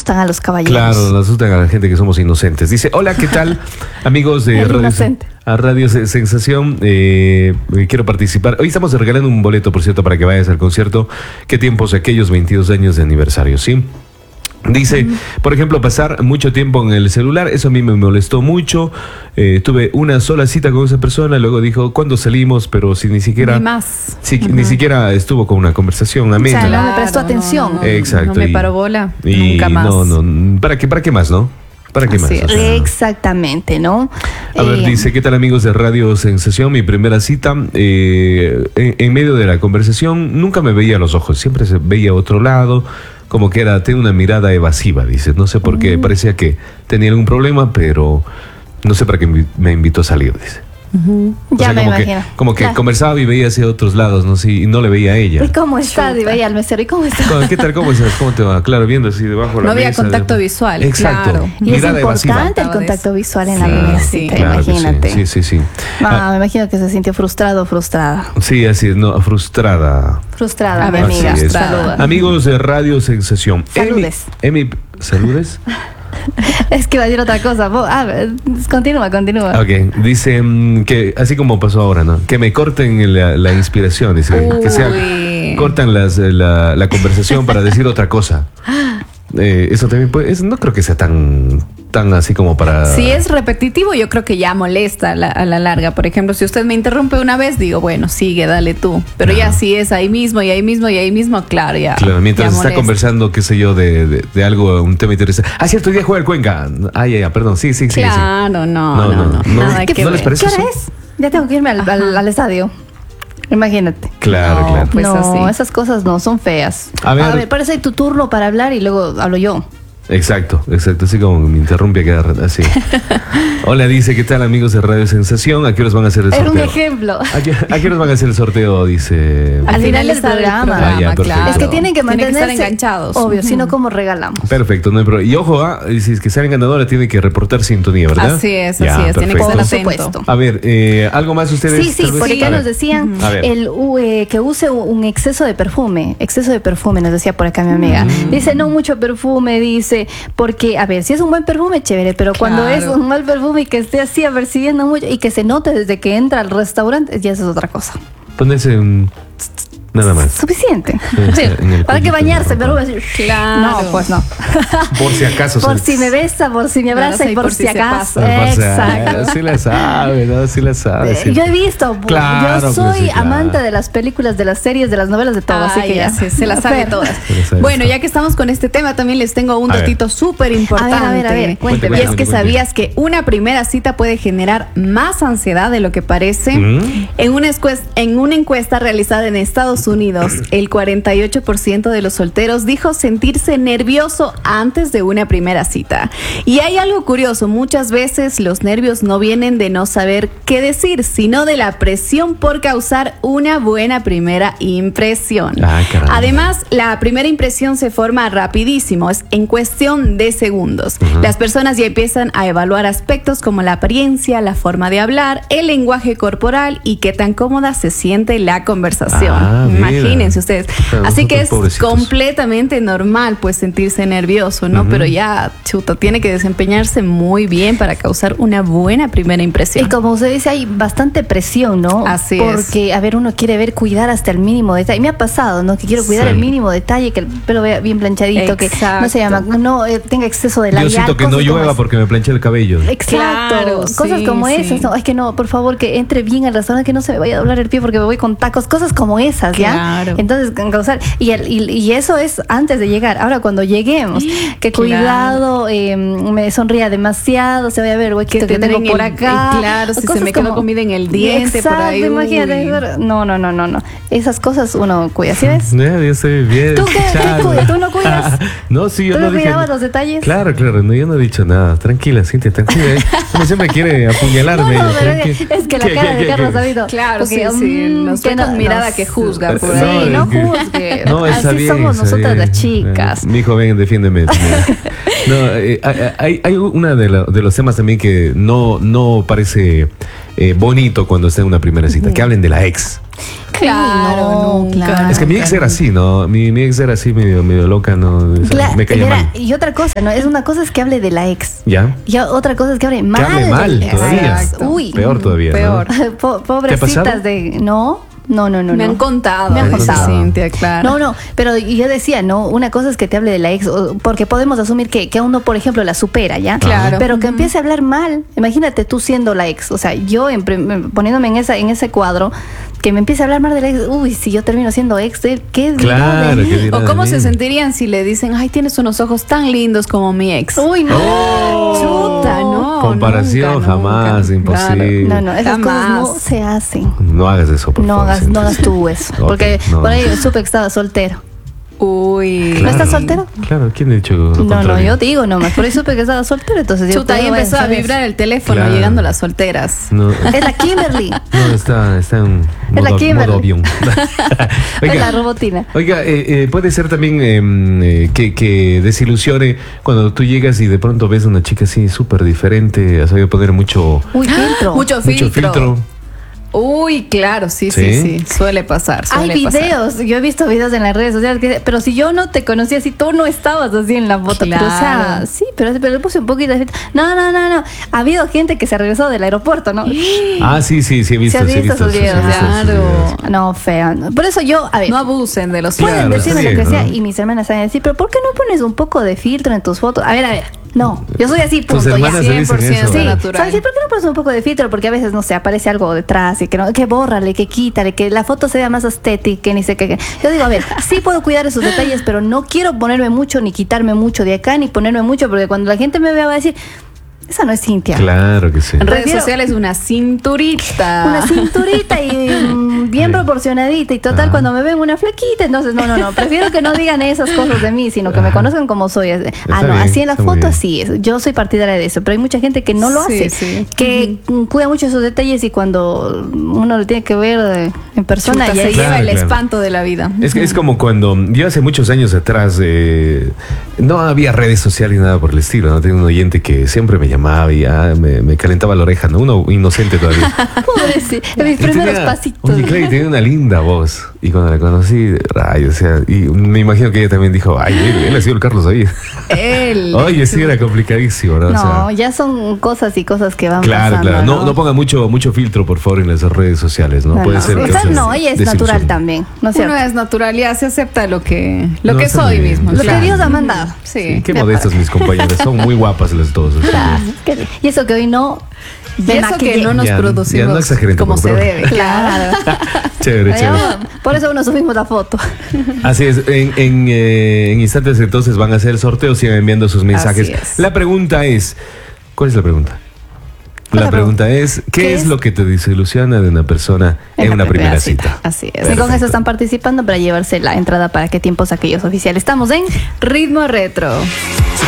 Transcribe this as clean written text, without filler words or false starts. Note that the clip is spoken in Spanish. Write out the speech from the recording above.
asustan a los caballeros. Claro, nos asustan a la gente que somos inocentes. Dice, hola, ¿qué tal? Amigos de Radio Sensación, quiero participar. Hoy estamos regalando un boleto, por cierto, para que vayas al concierto. ¿Qué tiempos aquellos 22 años de aniversario, sí? Dice, por ejemplo, pasar mucho tiempo en el celular, eso a mí me molestó mucho. Tuve una sola cita con esa persona, luego dijo, ¿cuándo salimos? Pero si ni siquiera... Ni más. Ni siquiera estuvo con una conversación amena. O sea, no me prestó atención. Exacto. No me paró bola, y nunca más. No, ¿para qué más, no? ¿Para qué más? Así es. O sea, Exactamente, ¿no? a ver, dice, ¿qué tal amigos de Radio Sensación? Mi primera cita, en medio de la conversación, nunca me veía a los ojos, siempre se veía a otro lado, como que tiene una mirada evasiva, dice. No sé por qué, parecía que tenía algún problema, pero no sé para qué me invitó a salir, dice. O Ya sea, me imagino. Como que Claro. conversaba y veía hacia otros lados, ¿no? Sí, y no le veía a ella. ¿Y cómo estás? Y vaya al mesero, ¿y cómo estás? ¿Qué tal? ¿Cómo estás? ¿Cómo te va? Claro, viendo así debajo de la No había mesa, contacto visual, Exacto. claro. Y es Mirada evasiva. importante el contacto visual en la Sí, primera sí. cita, Claro que imagínate. sí. Me imagino que se sintió frustrado o frustrada. Sí, así es, no, frustrada. Frustrada, A mi ver, amiga. Así es. Saluda. Amigos de Radio Sensación. Saludes. ¿Saludes? Es que va a decir otra cosa. A ver, continúa. Ok, dice que así como pasó ahora, ¿no? Que me corten la inspiración, dice. Que cortan la conversación para decir otra cosa. Eso también puede, no creo que sea tan así como para... Si es repetitivo, yo creo que ya molesta a la larga. Por ejemplo, si usted me interrumpe una vez, digo, bueno, sigue, dale tú. Pero ya si es ahí mismo, claro, ya. Claro, mientras ya está molesta. conversando, qué sé yo, de algo, un tema interesante. Ah, cierto, hoy día juega el Cuenca. Ya, perdón, sí. Claro, no. Nada que ¿No les ver. parece ¿Qué hora eso? es? Ya tengo que irme al estadio. Imagínate. Claro, claro. Pues no, así. esas cosas no son feas. A ver, parece tu turno para hablar y luego hablo yo. Exacto, así como me interrumpe queda así. Hola, dice, ¿qué tal amigos de Radio Sensación? ¿A qué horas van a hacer el Era sorteo? un ejemplo. ¿A qué horas van a hacer el sorteo? Dice. Al final del programa. Ah, ya, perfecto. claro. Es que tienen que mantenerse estar enganchados. Obvio, si no, ¿cómo regalamos? Perfecto, no hay problema. Y ojo, si es que salen ganadores, tienen que reportar sintonía, ¿verdad? Así es, Ya, tiene que perfecto. estar Por atento. supuesto. A ver, ¿algo más ustedes? Sí, tal vez? por acá A nos ver. decían A ver. que use un exceso de perfume. Exceso de perfume, nos decía por acá mi amiga. Dice, no mucho perfume, dice, porque, a ver, si es un buen perfume, chévere, pero cuando Claro. es un mal perfume y que esté así apercibiendo mucho y que se note desde que entra al restaurante, ya eso es otra cosa. Ponerse un... Nada más. Suficiente. Sí, Sí, en el ¿para qué cuellito, bañarse? ¿no? Pero así, Claro. no, pues no. Por si acaso. Por si me besa, por si me abraza Claro, y por si se acaso. pasa. Exacto. Sí la sabe, ¿no? Sí la sabe. sí. Yo he visto, Claro, yo soy pues sí, claro. amante de las películas, de las series, de las novelas, de todo, así que ya se la sabe Pero- todas. Se la sabe Bueno, todas. ya que estamos con este tema, también les tengo un A ver. datito súper importante. A ver, cuénteme. Y es que Cuente. sabías que una primera cita puede generar más ansiedad de lo que parece. ¿Mm? En una encuesta realizada en Estados Unidos, el 48% de los solteros dijo sentirse nervioso antes de una primera cita. Y hay algo curioso, muchas veces los nervios no vienen de no saber qué decir, sino de la presión por causar una buena primera impresión. Ah, caramba. Además, la primera impresión se forma rapidísimo, es en cuestión de segundos. Las personas ya empiezan a evaluar aspectos como la apariencia, la forma de hablar, el lenguaje corporal y qué tan cómoda se siente la conversación. Ah, mira. Imagínense ustedes. Claro, Así que nosotros es pobrecitos. completamente normal pues sentirse nervioso, ¿no? Pero ya, chuta, tiene que desempeñarse muy bien para causar una buena primera Y impresión. como usted dice, hay bastante presión, ¿no? Así es. Porque, a ver, uno quiere cuidar hasta el mínimo detalle. Me ha pasado, ¿no? Que quiero cuidar Sí. el mínimo detalle, que el pelo vea bien planchadito, que no se llama, no tenga exceso de labial. Yo siento que no cosas como llueva esas. porque me planché el cabello. Exacto, Claro, cosas sí, como sí. esas, no, es que no, por favor, que entre bien al restaurante, que no se me vaya a doblar el pie porque me voy con tacos, cosas como esas, ¿ya? Claro. Entonces, causar, y eso es antes de llegar. Ahora, cuando lleguemos, que Claro. cuidado, me sonría demasiado, se vaya a ver el huequito que tengo tendré por acá. Claro, si se Cosas me quedó como- comida en el diente, Exacto, por ahí. imagínate. uy. No. Esas cosas uno cuida, ¿sí ves? Yo estoy bien. ¿Tú qué chale. cuidas? ¿Tú no cuidas? No, sí, yo ¿Tú no no dije. cuidabas los detalles? Claro, no, yo no he dicho nada. Tranquila, Cintia, tranquila. Uno siempre quiere apuñalarme. No, pero Tranqui- es que la cara de Carlos ha habido. Claro, porque, sí. Nos que ve con mirada que juzga, por Sí, ahí. no juzgues. No, está Así bien, somos está nosotras bien. las chicas. Mi hijo, ven, defiéndeme. No, hay una de los temas también que no parece bonito cuando está en una primera cita, que hablen de la ex. Claro, No, nunca. claro. Es que mi ex era así, ¿no? Mi ex era así, medio loca, ¿no? O sea, me caía Mira, mal. y otra cosa, ¿no? Es una cosa es que hable de la ex. ¿Ya? Y otra cosa es que hable mal. hable mal de la ex. todavía. Exacto. Uy. Peor todavía, ¿no? Peor. Pobrecitas pasado? de. No. No. Me han contado. Me han eso, contado. Cintia, claro. No, pero yo decía, ¿no? Una cosa es que te hable de la ex, porque podemos asumir que uno, por ejemplo, la supera, ¿ya? Claro. Pero que empiece a hablar mal. Imagínate tú siendo la ex. O sea, yo poniéndome en ese cuadro, que me empiece a hablar mal de la ex. Uy, si yo termino siendo ex, ¿qué dirá Claro, de mí? ¿qué dirá? O cómo se Bien. sentirían si le dicen, ay, tienes unos ojos tan lindos como mi ex. Uy, no. Chuta, no. Comparación nunca, jamás, nunca. imposible. No, esas cosas no Jamás. se hacen. No hagas eso, por No favor. hagas, no hagas tú eso. Ok, Porque no. por ahí supe que estaba soltero. Uy. ¿No estás soltero? Claro, ¿quién ha dicho lo No, contrario? yo digo nomás. Por ahí supe que estaba soltero, entonces yo Chuta, ahí empezó a vibrar el teléfono Claro. llegando las solteras. No, Es la Kimberly. no, está en Es la modo Kimberly. avión. Es la robotina. Oiga, puede ser también que desilusione cuando tú llegas y de pronto ves a una chica así súper diferente, ha sabido poner mucho Uy, filtro. Mucho filtro. filtro. Uy, claro, sí. Suele pasar. Hay Suele pasar. videos, yo he visto videos en las redes sociales, pero si yo no te conocía, si tú no estabas así en la foto, pero, o sea, Claro. sí, pero le puse un poquito de filtro. No. Ha habido gente que se regresó del aeropuerto, ¿no? Ah, sí, he visto. ¿Sí has sí he visto esos sí he videos? visto esos Claro. videos. No, fea. No. Por eso yo, a ver, No abusen de los pueden Claro, decirme está lo que bien, sea ¿no? y mis hermanas saben decir, pero ¿por qué no pones un poco de filtro en tus fotos? A ver. No, yo soy así, Tus punto. Ya. hermanas te dicen 100% eso. Sí, natural. ¿sabes? ¿Por qué no pones un poco de filtro? Porque a veces, no sé, aparece algo detrás y que bórrale, que quítale, que la foto sea más estética, que ni sé qué. Yo digo, a ver, sí puedo cuidar esos detalles, pero no quiero ponerme mucho, ni quitarme mucho de acá, ni ponerme mucho, porque cuando la gente me vea va a decir, esa no es Cintia. Claro que sí. En redes Prefiero- sociales una cinturita. Una cinturita y bien proporcionadita y total, cuando me ven una flaquita, entonces no, prefiero que no digan esas cosas de mí, sino que me conozcan como soy. No, bien, así en la está muy foto bien. así es. Yo soy partidaria de eso, pero hay mucha gente que no lo Sí, hace, sí. que cuida mucho esos detalles y cuando uno lo tiene que ver en persona, Chuta, ya se es- lleva Claro, el claro. espanto de la vida. Es como cuando yo hace muchos años atrás no había redes sociales ni nada por el estilo, ¿no? Tenía un oyente que siempre me llamaba y me calentaba la oreja, ¿no? Uno inocente todavía. Pobrecito, en mis Y primeros tenía- pasitos. Oye, claro, y tenía una linda voz. Y cuando la conocí, ay, o sea, y me imagino que ella también dijo, ay, él ha sido el Carlos ahí. Él. Oye, sí, era complicadísimo, ¿no? O No, sea, ya son cosas y cosas que van claro, pasando. claro. No ponga mucho filtro, por favor, en las redes sociales, ¿no? Puede ser que Esa se no, ella es desilusione. natural también, ¿no es Uno cierto? es natural, ya se acepta lo que No, soy está bien. mismo. Lo claro. que Dios ha mandado. Sí. Qué modestas mis compañeras, son muy guapas las dos. o sea, Claro, y eso que hoy no Y eso que no nos Ya, producimos ya no exageren como se tampoco, pero- debe. Claro. Chévere, chévere. Por eso uno subimos la foto. Así es, en instantes entonces van a hacer el sorteo, sigan enviando sus mensajes. Así es. La pregunta es, ¿cuál es la pregunta? ¿Cuál La es la pregunta es, ¿qué es lo que te desilusiona de una persona en una primera cita? Así es. Y con Perfecto. eso están participando para llevarse la entrada para qué tiempos aquellos oficiales. Estamos en Ritmo retro.